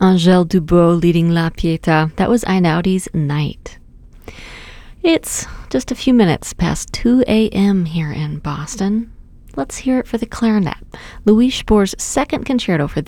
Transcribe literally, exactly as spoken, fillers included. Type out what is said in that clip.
Angèle Dubot leading La Pietà. That was Einaudi's Night. It's just a few minutes past two a.m. here in Boston. Let's hear it for the clarinet, Louis Spohr's second concerto for